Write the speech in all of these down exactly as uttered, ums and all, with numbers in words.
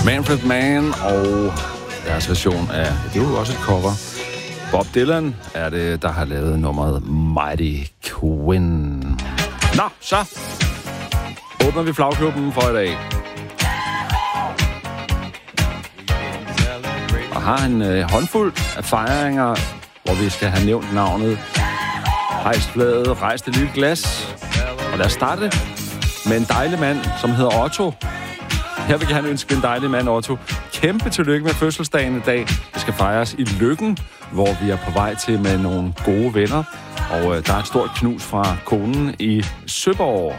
Manfred Mann og deres version af, det er jo også et cover. Bob Dylan er det, der har lavet nummeret Mighty Quinn. Nå, så åbner vi flagklubben for i dag. Og har en øh, håndfuld af fejringer, hvor vi skal have nævnt navnet. Hejst flaget, rejst et lille glas. Og lad os starte med en dejlig mand, som hedder Otto. Her vil jeg gerne ønske en dejlig mand, Otto. Kæmpe tillykke med fødselsdagen i dag. Det skal fejres i Løkken, hvor vi er på vej til med nogle gode venner. Og øh, der er et stort knus fra konen i Søborg.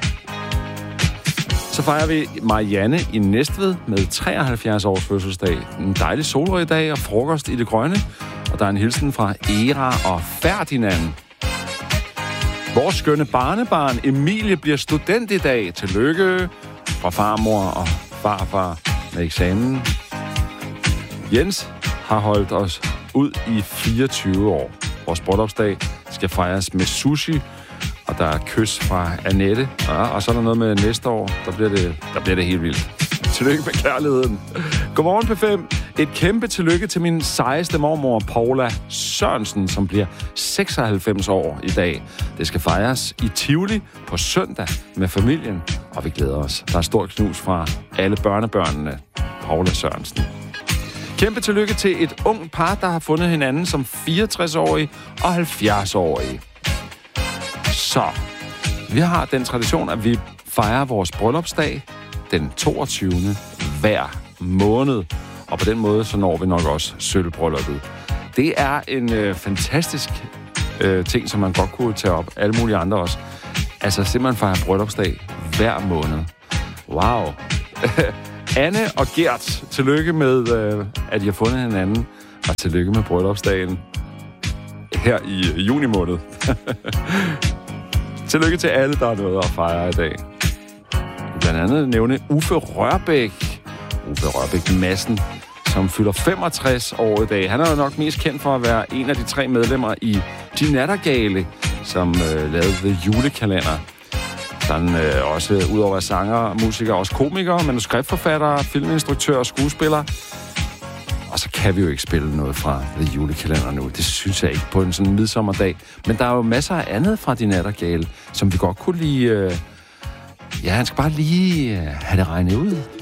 Så fejrer vi Marianne i Næstved med treoghalvfjerds års fødselsdag. En dejlig solrig dag og frokost i det grønne. Og der er en hilsen fra Era og Ferdinand. Vores skønne barnebarn Emilie bliver student i dag. Tillykke fra farmor og farfar med eksamen. Jens har holdt os ud i fireogtyve år. Vores bryllupsdag skal fejres med sushi, og der er kys fra Annette. Ja, og så er der noget med næste år. Der bliver det, der bliver det helt vildt. Tillykke med kærligheden. Godmorgen P fem. Et kæmpe tillykke til min sejeste mormor, Paula Sørensen, som bliver seksoghalvfems år i dag. Det skal fejres i Tivoli på søndag med familien, og vi glæder os. Der er stort knus fra alle børnebørnene, Paula Sørensen. Kæmpe tillykke til et ung par, der har fundet hinanden som fireogtres-årige og halvfjerds-årige. Så, vi har den tradition, at vi fejrer vores bryllupsdag den toogtyvende hver måned. Og på den måde, så når vi nok også sølvbrylluppet. Det er en øh, fantastisk øh, ting, som man godt kunne tage op. Alle mulige andre også. Altså simpelthen fejre bryllupsdag hver måned. Wow. Anne og Gert, tillykke med, øh, at I har fundet hinanden. Og tillykke med bryllupsdagen her i juni måned. Tillykke til alle, der har noget at fejre i dag. Blandt andet nævne Uffe Rørbæk. Uffe Rørbæk Madsen, som fylder femogtres år i dag. Han er jo nok mest kendt for at være en af de tre medlemmer i De Nattergale, som øh, lavede The Julekalender. Den øh, også, udover sanger, musiker, også komiker, manuskriptforfatter, filminstruktør og skuespiller. Og så kan vi jo ikke spille noget fra The Julekalender nu. Det synes jeg ikke på en sådan midsommerdag. Men der er jo masser af andet fra De Nattergale, som vi godt kunne lide. Øh, ja, han skal bare lige øh, have det regnet ud.